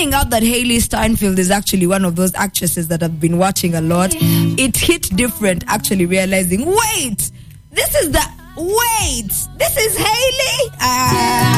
finding out that Hailey Steinfeld is actually one of those actresses that I've been watching a lot, it hit different actually realizing, wait, this is Hailey?